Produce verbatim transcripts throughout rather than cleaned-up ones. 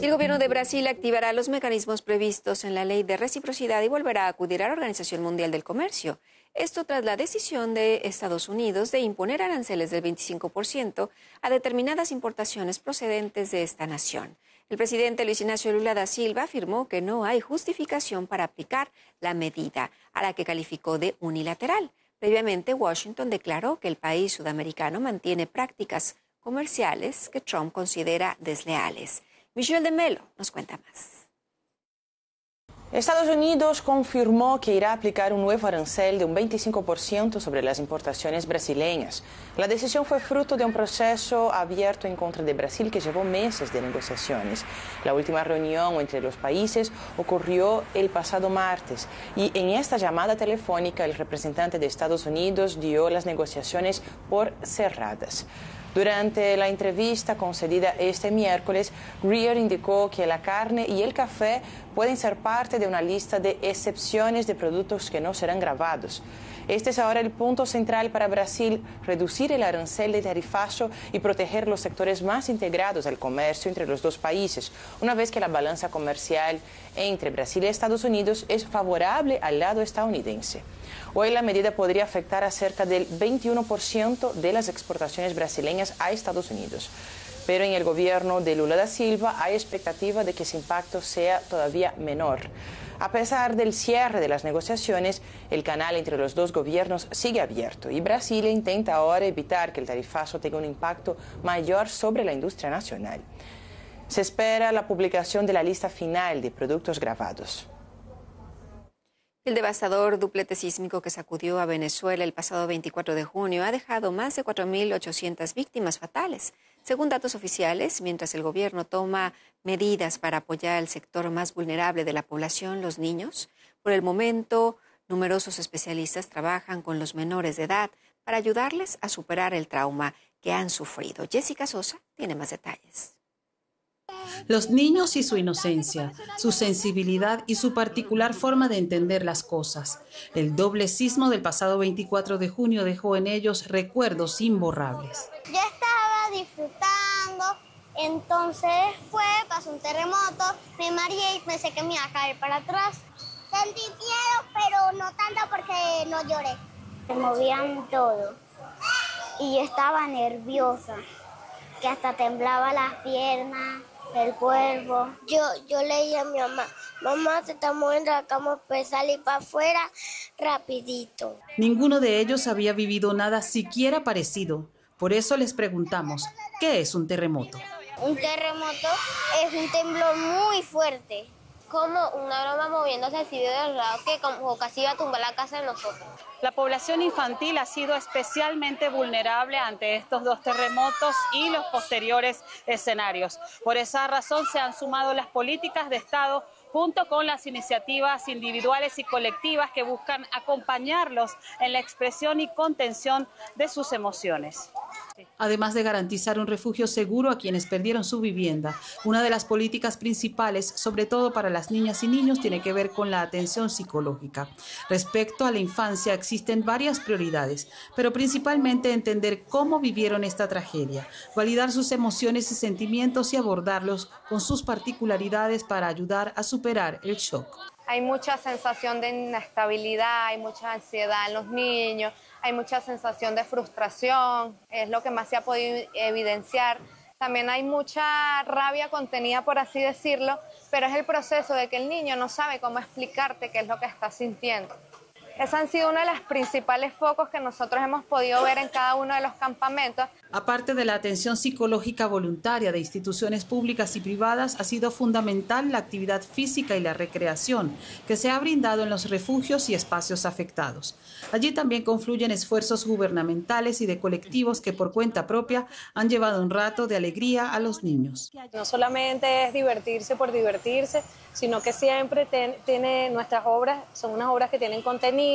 El gobierno de Brasil activará los mecanismos previstos en la ley de reciprocidad y volverá a acudir a la Organización Mundial del Comercio. Esto tras la decisión de Estados Unidos de imponer aranceles del veinticinco por ciento a determinadas importaciones procedentes de esta nación. El presidente Luis Ignacio Lula da Silva afirmó que no hay justificación para aplicar la medida, a la que calificó de unilateral. Previamente, Washington declaró que el país sudamericano mantiene prácticas comerciales que Trump considera desleales. Michelle de Melo nos cuenta más. Estados Unidos confirmó que irá a aplicar un nuevo arancel de un veinticinco por ciento sobre las importaciones brasileñas. La decisión fue fruto de un proceso abierto en contra de Brasil que llevó meses de negociaciones. La última reunión entre los países ocurrió el pasado martes y en esta llamada telefónica el representante de Estados Unidos dio las negociaciones por cerradas. Durante la entrevista concedida este miércoles, Greer indicó que la carne y el café pueden ser parte de una lista de excepciones de productos que no serán gravados. Este es ahora el punto central para Brasil, reducir el arancel de tarifazo y proteger los sectores más integrados del comercio entre los dos países, una vez que la balanza comercial entre Brasil y Estados Unidos es favorable al lado estadounidense. Hoy la medida podría afectar a cerca del veintiuno por ciento de las exportaciones brasileñas a Estados Unidos. Pero en el gobierno de Lula da Silva hay expectativa de que ese impacto sea todavía menor. A pesar del cierre de las negociaciones, el canal entre los dos gobiernos sigue abierto y Brasil intenta ahora evitar que el tarifazo tenga un impacto mayor sobre la industria nacional. Se espera la publicación de la lista final de productos gravados. El devastador duplete sísmico que sacudió a Venezuela el pasado veinticuatro de junio ha dejado más de cuatro mil ochocientas víctimas fatales. Según datos oficiales, mientras el gobierno toma medidas para apoyar al sector más vulnerable de la población, los niños, por el momento, numerosos especialistas trabajan con los menores de edad para ayudarles a superar el trauma que han sufrido. Jessica Sosa tiene más detalles. Los niños y su inocencia, su sensibilidad y su particular forma de entender las cosas. El doble sismo del pasado veinticuatro de junio dejó en ellos recuerdos imborrables. Yo estaba disfrutando, entonces después pasó un terremoto, me mareé y pensé que me iba a caer para atrás. Sentí miedo, pero no tanto porque no lloré. Se movían todo y yo estaba nerviosa, que hasta temblaba las piernas. El cuerpo. Yo, yo le dije a mi mamá, mamá, se está moviendo la cama, pues salir para afuera rapidito. Ninguno de ellos había vivido nada siquiera parecido. Por eso les preguntamos, ¿qué es un terremoto? Un terremoto es un temblor muy fuerte. Como una broma moviéndose así de lado que como casi iba a tumbar la casa de nosotros. La población infantil ha sido especialmente vulnerable ante estos dos terremotos y los posteriores escenarios. Por esa razón se han sumado las políticas de Estado junto con las iniciativas individuales y colectivas que buscan acompañarlos en la expresión y contención de sus emociones. Además de garantizar un refugio seguro a quienes perdieron su vivienda, una de las políticas principales, sobre todo para las niñas y niños, tiene que ver con la atención psicológica. Respecto a la infancia existen varias prioridades, pero principalmente entender cómo vivieron esta tragedia, validar sus emociones y sentimientos y abordarlos con sus particularidades para ayudar a superar el shock. Hay mucha sensación de inestabilidad, hay mucha ansiedad en los niños, hay mucha sensación de frustración, es lo que más se ha podido evidenciar. También hay mucha rabia contenida, por así decirlo, pero es el proceso de que el niño no sabe cómo explicarte qué es lo que está sintiendo. Esos han sido uno de los principales focos que nosotros hemos podido ver en cada uno de los campamentos. Aparte de la atención psicológica voluntaria de instituciones públicas y privadas, ha sido fundamental la actividad física y la recreación que se ha brindado en los refugios y espacios afectados. Allí también confluyen esfuerzos gubernamentales y de colectivos que por cuenta propia han llevado un rato de alegría a los niños. No solamente es divertirse por divertirse, sino que siempre ten, tiene nuestras obras, son unas obras que tienen contenido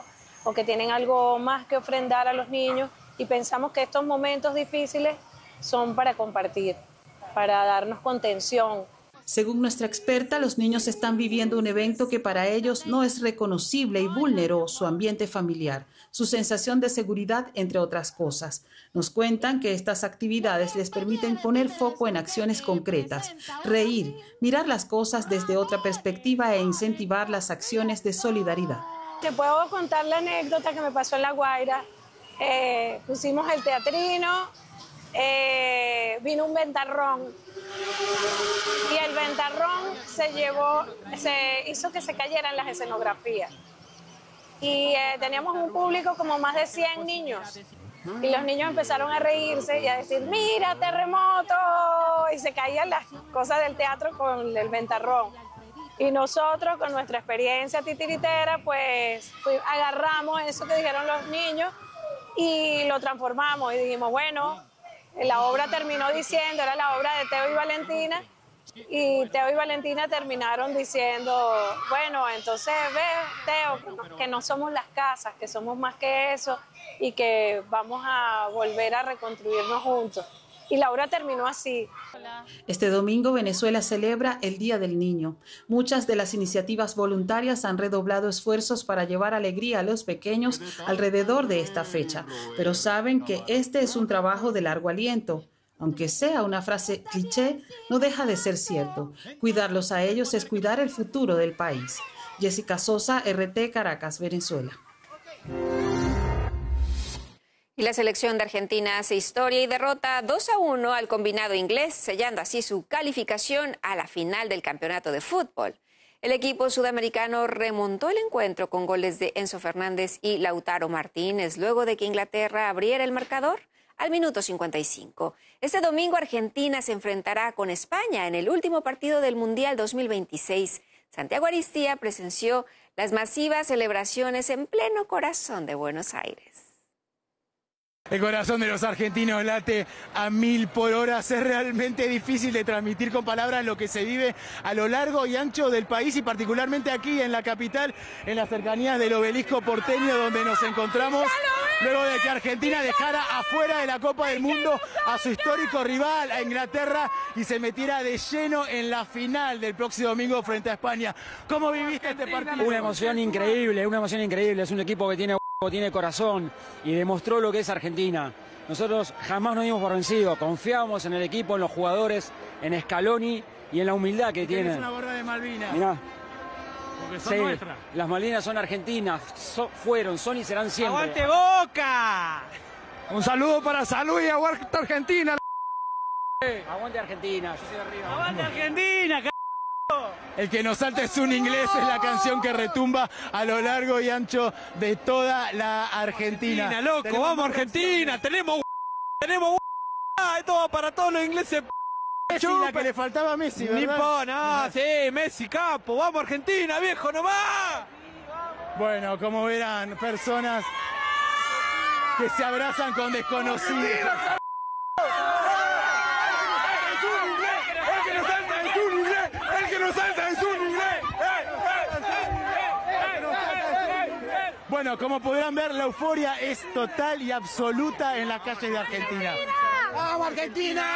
o que tienen algo más que ofrendar a los niños y pensamos que estos momentos difíciles son para compartir, para darnos contención. Según nuestra experta, los niños están viviendo un evento que para ellos no es reconocible y vulneró su ambiente familiar, su sensación de seguridad, entre otras cosas. Nos cuentan que estas actividades les permiten poner foco en acciones concretas, reír, mirar las cosas desde otra perspectiva e incentivar las acciones de solidaridad. Te puedo contar la anécdota que me pasó en La Guaira. Eh, pusimos el teatrino, eh, vino un ventarrón y el ventarrón se llevó, se hizo que se cayeran las escenografías. Y eh, teníamos un público como más de cien niños. Y los niños empezaron a reírse y a decir, ¡mira, terremoto! Y se caían las cosas del teatro con el ventarrón. Y nosotros, con nuestra experiencia titiritera, pues, pues agarramos eso que dijeron los niños y lo transformamos. Y dijimos, bueno, la obra terminó diciendo, era la obra de Teo y Valentina, y Teo y Valentina terminaron diciendo, bueno, entonces ve, Teo, que no somos las casas, que somos más que eso y que vamos a volver a reconstruirnos juntos. Y la obra terminó así. Este domingo Venezuela celebra el Día del Niño. Muchas de las iniciativas voluntarias han redoblado esfuerzos para llevar alegría a los pequeños alrededor de esta fecha, pero saben que este es un trabajo de largo aliento. Aunque sea una frase cliché, no deja de ser cierto. Cuidarlos a ellos es cuidar el futuro del país. Jessica Sosa, R T, Caracas, Venezuela. Y la selección de Argentina hace historia y derrota dos a uno al combinado inglés, sellando así su calificación a la final del campeonato de fútbol. El equipo sudamericano remontó el encuentro con goles de Enzo Fernández y Lautaro Martínez, luego de que Inglaterra abriera el marcador al minuto cincuenta y cinco. Este domingo Argentina se enfrentará con España en el último partido del Mundial dos mil veintiséis. Santiago Aristía presenció las masivas celebraciones en pleno corazón de Buenos Aires. El corazón de los argentinos late a mil por hora. Es realmente difícil de transmitir con palabras lo que se vive a lo largo y ancho del país y particularmente aquí en la capital, en las cercanías del obelisco porteño donde nos encontramos, luego de que Argentina dejara afuera de la Copa del Mundo a su histórico rival, a Inglaterra, y se metiera de lleno en la final del próximo domingo frente a España. ¿Cómo viviste este partido? Una emoción increíble, una emoción increíble. Es un equipo que tiene tiene corazón y demostró lo que es Argentina. Nosotros jamás nos dimos por vencidos, confiábamos en el equipo, en los jugadores, en Scaloni y en la humildad que tienen. Es una gorra de Malvinas. Mirá. Porque son sí, nuestras. Las Malvinas son argentinas, so, fueron, son y serán siempre. ¡Aguante Boca! Un saludo para Salud y aguante Argentina. Aguante Argentina, yo soy de arriba. ¡Aguante Argentina! El que nos salta es un inglés, es la canción que retumba a lo largo y ancho de toda la Argentina. Argentina, loco, tenemos vamos Argentina, tenemos tenemos esto va para todos los ingleses. Messi, la que le faltaba a Messi, ¿verdad? Nippon, ah, sí, Messi, capo, vamos Argentina, viejo, nomás. Bueno, como verán, personas que se abrazan con desconocidos. Bueno, como podrán ver, la euforia es total y absoluta en las calles de Argentina. ¡Vamos, Argentina!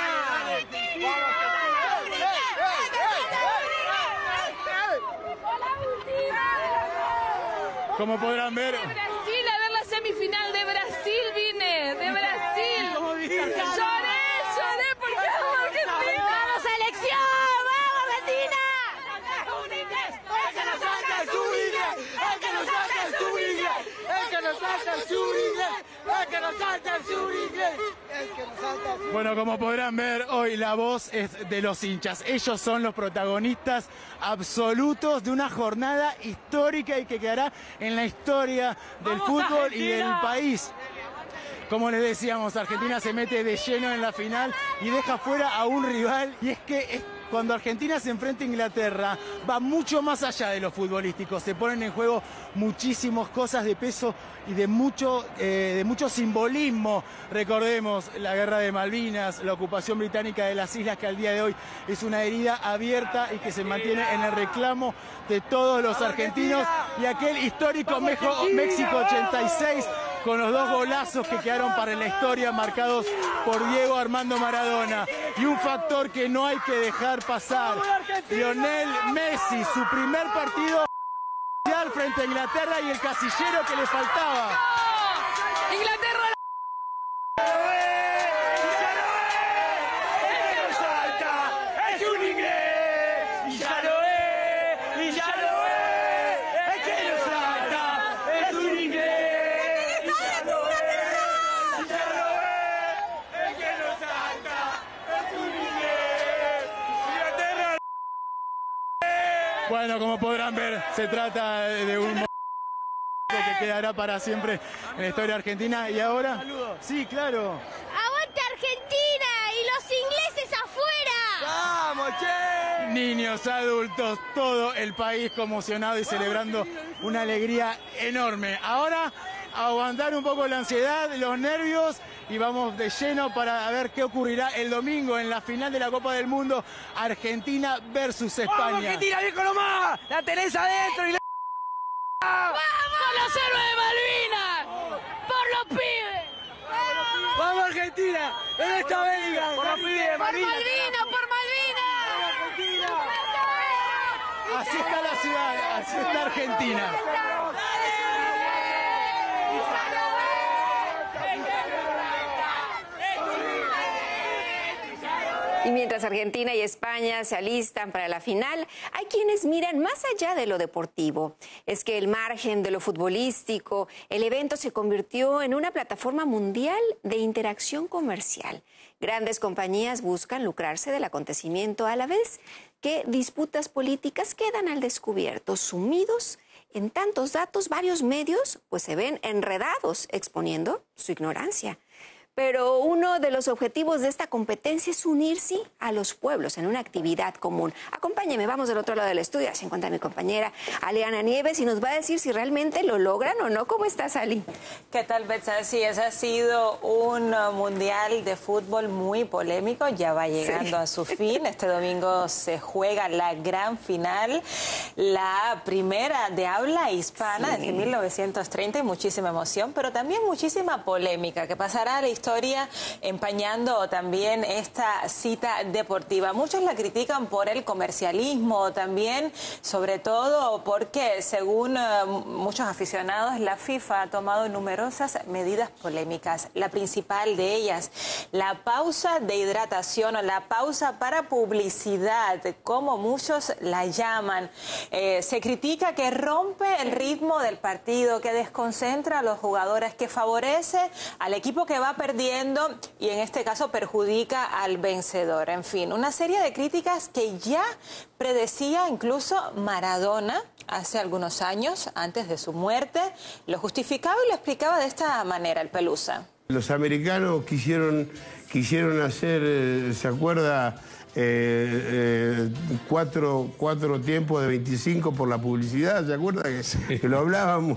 Como podrán ver... De Brasil, a ver la semifinal de Brasil vine, de Brasil. Lloré, lloré porque amo a Argentina. ¡Vamos, selección! ¡Vamos, Argentina! ¡El que nos salta el sur inglés! ¡El que nos salta el sur inglés! ¡El que nos salta el sur inglés! ¡El que nos salta el sur inglés! ¡El que nos salta el sur! Bueno, como podrán ver, hoy la voz es de los hinchas. Ellos son los protagonistas absolutos de una jornada histórica y que quedará en la historia del fútbol y del país. Como les decíamos, Argentina se mete de lleno en la final y deja fuera a un rival. Y es que es cuando Argentina se enfrenta a Inglaterra, va mucho más allá de lo futbolístico. Se ponen en juego muchísimas cosas de peso y de mucho, eh, de mucho simbolismo. Recordemos la guerra de Malvinas, la ocupación británica de las islas, que al día de hoy es una herida abierta y que se mantiene en el reclamo de todos los argentinos. Y aquel histórico México ochenta y seis con los dos golazos que quedaron para la historia marcados por Diego Armando Maradona. Y un factor que no hay que dejar pasar, Lionel Messi, su primer partido frente a Inglaterra y el casillero que le faltaba. Inglaterra. Es un inglés y ya lo es, y ya lo es, es que no salta, es un inglés y ya lo es, y ya lo es, es que no salta, es un inglés, Inglaterra. Bueno, como podrán ver, se trata de un que quedará para siempre en la historia argentina. ¿Y ahora? Sí, claro. ¡Aguante Argentina! ¡Y los ingleses afuera! ¡Vamos, che! Niños, adultos, todo el país conmocionado y celebrando una alegría enorme. Ahora, aguantar un poco la ansiedad, los nervios y vamos de lleno para ver qué ocurrirá el domingo en la final de la Copa del Mundo, Argentina versus España. ¡Vamos, Argentina, viejo nomás! ¡La tenés adentro y la... ¡Vamos! ¡Por los héroes de Malvinas! ¡Por los pibes! ¡Vamos, Argentina! ¡En esta América! ¡Por los pibes de Malvinas! ¡Por Malvinas! ¡Por Malvinas! Así está la ciudad, así está Argentina. Y mientras Argentina y España se alistan para la final, hay quienes miran más allá de lo deportivo. Es que el margen de lo futbolístico, el evento se convirtió en una plataforma mundial de interacción comercial. Grandes compañías buscan lucrarse del acontecimiento a la vez que disputas políticas quedan al descubierto, sumidos en tantos datos. Varios medios pues se ven enredados exponiendo su ignorancia. Pero uno de los objetivos de esta competencia es unirse a los pueblos en una actividad común. Acompáñeme, vamos del otro lado del estudio. Se encuentra mi compañera Aliana Nieves y nos va a decir si realmente lo logran o no. ¿Cómo estás, Ali? ¿Qué tal, Betsa? Sí, ese ha sido un mundial de fútbol muy polémico. Ya va llegando sí. a su fin. Este domingo se juega la gran final, la primera de habla hispana sí. desde mil novecientos treinta y muchísima emoción, pero también muchísima polémica que pasará a la historia empañando también esta cita deportiva. Muchos la critican por el comercialismo también, sobre todo porque según uh, muchos aficionados la FIFA ha tomado numerosas medidas polémicas. La principal de ellas, la pausa de hidratación o la pausa para publicidad, como muchos la llaman. Eh, se critica que rompe el ritmo del partido, que desconcentra a los jugadores, que favorece al equipo que va a perder y en este caso perjudica al vencedor. En fin, una serie de críticas que ya predecía incluso Maradona hace algunos años, antes de su muerte. Lo justificaba y lo explicaba de esta manera, el Pelusa. Los americanos quisieron, quisieron hacer, ¿se acuerda? Eh, eh, cuatro, cuatro tiempos de veinticinco por la publicidad, ¿se acuerda? Que, sí. que lo hablábamos,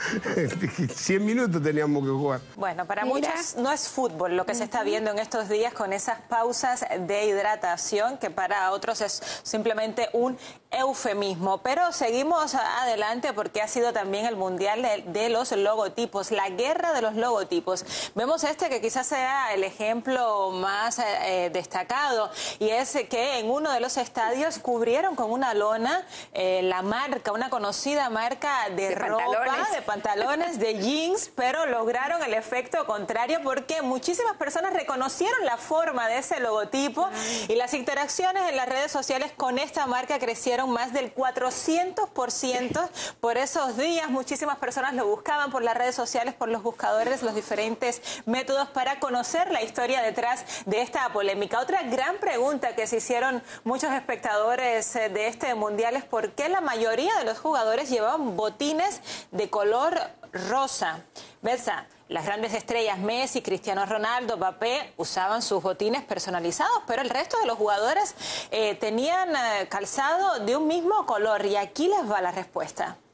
cien minutos teníamos que jugar. Bueno, para Mira. muchos no es fútbol lo que uh-huh. se está viendo en estos días con esas pausas de hidratación, que para otros es simplemente un eufemismo. Pero seguimos adelante porque ha sido también el mundial de, de los logotipos, la guerra de los logotipos. Vemos este que quizás sea el ejemplo más eh, destacado, y es que en uno de los estadios cubrieron con una lona eh, la marca, una conocida marca de, de ropa, pantalones. de pantalones, de jeans, pero lograron el efecto contrario porque muchísimas personas reconocieron la forma de ese logotipo Ay. y las interacciones en las redes sociales con esta marca crecieron más del cuatrocientos por ciento por esos días. Muchísimas personas lo buscaban por las redes sociales, por los buscadores, los diferentes métodos para conocer la historia detrás de esta polémica. Otra gran pregunta que se hicieron muchos espectadores de este mundial es por qué la mayoría de los jugadores llevaban botines de color rosa. Betsa, las grandes estrellas Messi, Cristiano Ronaldo, Mbappé usaban sus botines personalizados, pero el resto de los jugadores eh, tenían eh, calzado de un mismo color, y aquí les va la respuesta.